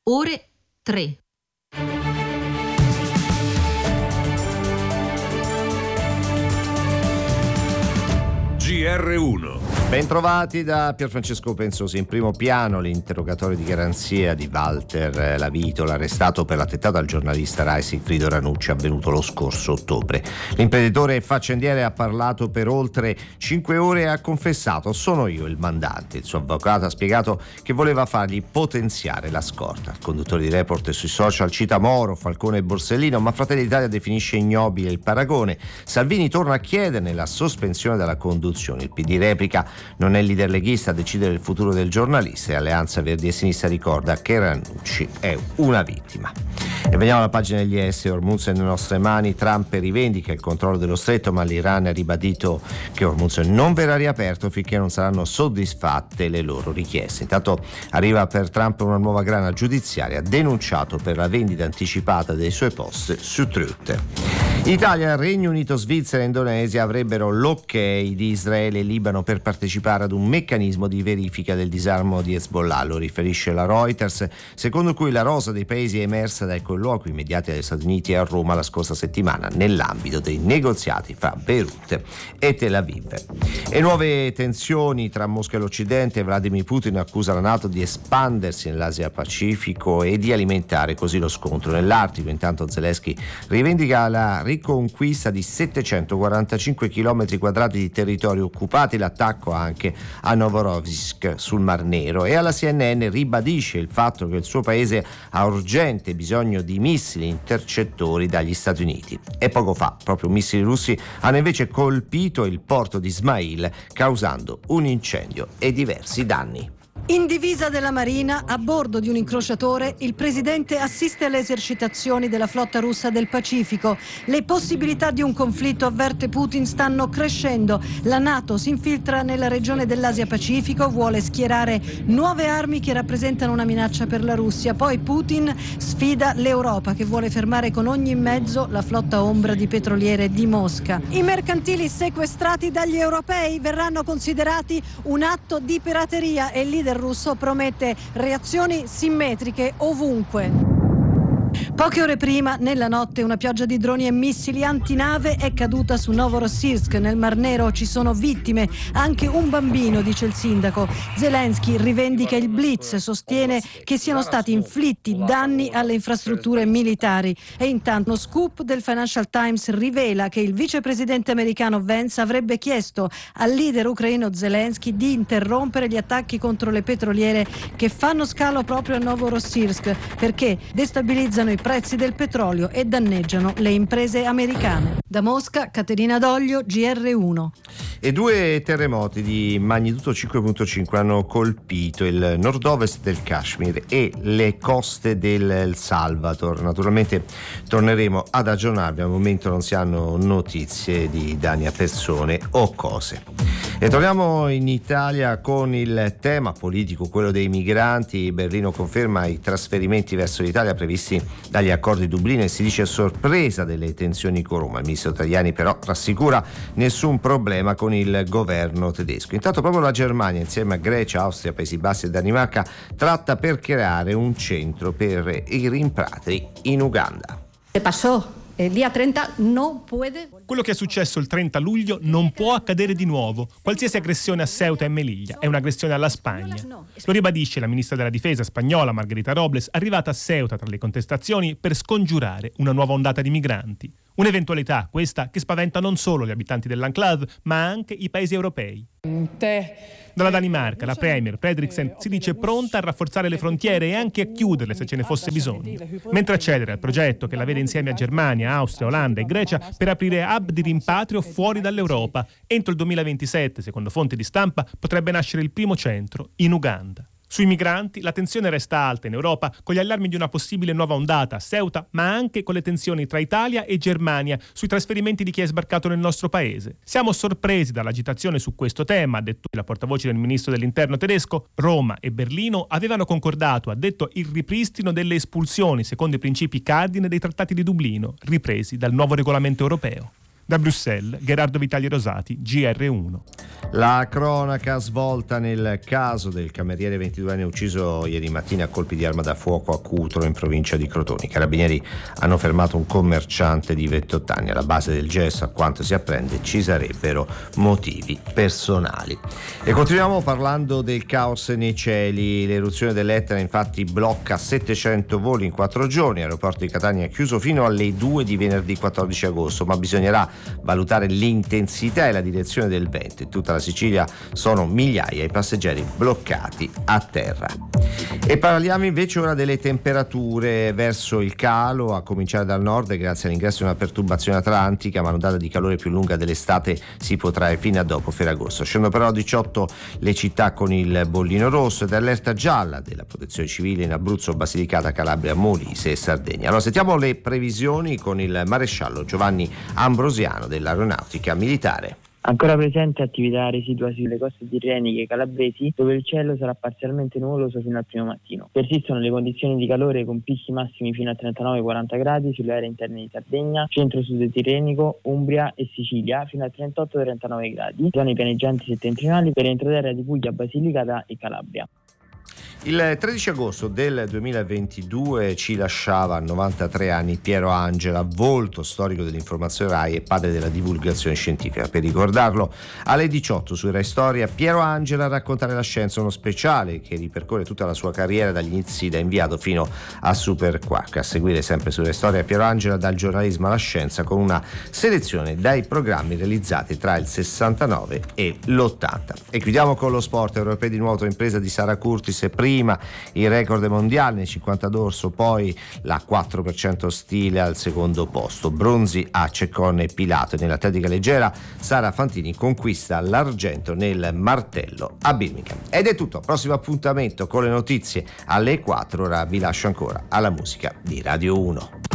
ore 3. GR1. Bentrovati da Pierfrancesco Pensosi. In primo piano l'interrogatorio di garanzia di Walter Lavito, l'arrestato per l'attentato al giornalista Rai Sigfrido Ranucci avvenuto lo scorso ottobre. L'imprenditore faccendiere ha parlato per oltre 5 ore e ha confessato: sono io il mandante. Il suo avvocato ha spiegato che voleva fargli potenziare la scorta. Il conduttore di Report sui social cita Moro, Falcone e Borsellino, ma Fratelli d'Italia definisce ignobile il paragone. Salvini torna a chiederne la sospensione dalla conduzione. Il PD replica: non è il leader leghista a decidere il futuro del giornalista, e Alleanza Verdi e Sinistra ricorda che Ranucci è una vittima. E veniamo alla pagina degli esteri. Hormuz è nelle nostre mani. Trump rivendica il controllo dello stretto, ma l'Iran ha ribadito che Hormuz non verrà riaperto finché non saranno soddisfatte le loro richieste. Intanto arriva per Trump una nuova grana giudiziaria, denunciato per la vendita anticipata dei suoi post su Truth. Italia, Regno Unito, Svizzera e Indonesia avrebbero l'ok di Israele e Libano per partecipare ad un meccanismo di verifica del disarmo di Hezbollah, lo riferisce la Reuters, secondo cui la rosa dei paesi è emersa dai colloqui mediati dagli Stati Uniti a Roma la scorsa settimana nell'ambito dei negoziati fra Beirut e Tel Aviv. E nuove tensioni tra Mosca e l'Occidente. Vladimir Putin accusa la NATO di espandersi nell'Asia Pacifico e di alimentare così lo scontro nell'Artico. Intanto Zelensky rivendica la riconquista di 745 km quadrati di territorio occupati, l'attacco anche a Novorossiysk sul Mar Nero, e alla CNN ribadisce il fatto che il suo paese ha urgente bisogno di missili intercettori dagli Stati Uniti. E poco fa proprio missili russi hanno invece colpito il porto di Ismail, causando un incendio e diversi danni. In divisa della Marina, a bordo di un incrociatore, il presidente assiste alle esercitazioni della flotta russa del Pacifico. Le possibilità di un conflitto, avverte Putin, stanno crescendo. La NATO si infiltra nella regione dell'Asia Pacifico, vuole schierare nuove armi che rappresentano una minaccia per la Russia. Poi Putin sfida l'Europa, che vuole fermare con ogni mezzo la flotta ombra di petroliere di Mosca. I mercantili sequestrati dagli europei verranno considerati un atto di pirateria e il leader russo promette reazioni simmetriche ovunque. Poche ore prima, nella notte, una pioggia di droni e missili antinave è caduta su Novorossiysk, nel Mar Nero. Ci sono vittime, anche un bambino, dice il sindaco. Zelensky rivendica il blitz, sostiene che siano stati inflitti danni alle infrastrutture militari. E intanto uno scoop del Financial Times rivela che il vicepresidente americano Vance avrebbe chiesto al leader ucraino Zelensky di interrompere gli attacchi contro le petroliere che fanno scalo proprio a Novorossiysk, perché destabilizzano i prezzi del petrolio e danneggiano le imprese americane. Da Mosca, Caterina Doglio, GR1. E 2 terremoti di magnitudo 5.5 hanno colpito il nord-ovest del Kashmir e le coste del El Salvador. Naturalmente torneremo ad aggiornarvi, al momento non si hanno notizie di danni a persone o cose. E torniamo in Italia con il tema politico, quello dei migranti. Berlino conferma i trasferimenti verso l'Italia previsti dagli accordi di Dublino e si dice sorpresa delle tensioni con Roma. Il ministro Tajani però rassicura: nessun problema con il governo tedesco. Intanto proprio la Germania, insieme a Grecia, Austria, Paesi Bassi e Danimarca, tratta per creare un centro per i rimpatri in Uganda. Il dia 30 non puede. Quello che è successo il 30 luglio non può accadere di nuovo. Qualsiasi aggressione a Ceuta e Melilla è un'aggressione alla Spagna. Lo ribadisce la ministra della difesa spagnola Margarita Robles, arrivata a Ceuta tra le contestazioni per scongiurare una nuova ondata di migranti. Un'eventualità questa che spaventa non solo gli abitanti dell'enclave, ma anche i paesi europei. Dalla Danimarca, la premier Fredriksen si dice pronta a rafforzare le frontiere e anche a chiuderle se ce ne fosse bisogno, mentre accedere al progetto che la vede insieme a Germania, Austria, Olanda e Grecia per aprire hub di rimpatrio fuori dall'Europa. Entro il 2027, secondo fonti di stampa, potrebbe nascere il primo centro in Uganda. Sui migranti la tensione resta alta in Europa, con gli allarmi di una possibile nuova ondata a Ceuta, ma anche con le tensioni tra Italia e Germania sui trasferimenti di chi è sbarcato nel nostro paese. Siamo sorpresi dall'agitazione su questo tema, ha detto la portavoce del ministro dell'interno tedesco. Roma e Berlino avevano concordato, ha detto, il ripristino delle espulsioni secondo i principi cardine dei trattati di Dublino, ripresi dal nuovo regolamento europeo. Da Bruxelles, Gerardo Vitali Rosati, GR1. La cronaca svolta nel caso del cameriere 22enne ucciso ieri mattina a colpi di arma da fuoco a Cutro, in provincia di Crotone. I carabinieri hanno fermato un commerciante di 28 anni. Alla base del gesto, a quanto si apprende, ci sarebbero motivi personali. E continuiamo parlando del caos nei cieli. L'eruzione dell'Etna infatti blocca 700 voli in 4 giorni. L'aeroporto di Catania è chiuso fino alle 2 di venerdì 14 agosto, ma bisognerà valutare l'intensità e la direzione del vento. In tutta la Sicilia sono migliaia i passeggeri bloccati a terra. E parliamo invece ora delle temperature verso il calo, a cominciare dal nord, grazie all'ingresso di una perturbazione atlantica, ma un'ondata di calore più lunga dell'estate si potrà fino a dopo Ferragosto. Scendono però a 18 le città con il bollino rosso ed allerta gialla della Protezione Civile in Abruzzo, Basilicata, Calabria, Molise e Sardegna. Allora sentiamo le previsioni con il maresciallo Giovanni Ambrosiano dell'Aeronautica Militare. Ancora presente attività residua sulle coste tirreniche e calabresi, dove il cielo sarà parzialmente nuvoloso fino al primo mattino. Persistono le condizioni di calore con picchi massimi fino a 39-40 gradi sulle aree interne di Sardegna, centro-sud tirrenico, Umbria e Sicilia fino a 38-39 gradi, zone pianeggianti settentrionali per entroterra di Puglia, Basilicata e Calabria. Il 13 agosto del 2022 ci lasciava a 93 anni Piero Angela, volto storico dell'informazione RAI e padre della divulgazione scientifica. Per ricordarlo, alle 18 su Rai Storia, Piero Angela a raccontare la scienza, uno speciale che ripercorre tutta la sua carriera dagli inizi da inviato fino a Super Quark. A seguire sempre su Rai Storia Piero Angela dal giornalismo alla scienza, con una selezione dai programmi realizzati tra il 69 e l'80. E chiudiamo con lo sport. Europei di nuoto, impresa di Sara Curtis, e prima il record mondiale nei 50 dorso, poi la 4% stile al secondo posto, bronzi a Ceccone e Pilato, e nell'atletica leggera Sara Fantini conquista l'argento nel martello a Birmingham. Ed è tutto, prossimo appuntamento con le notizie alle 4, ora vi lascio ancora alla musica di Radio 1.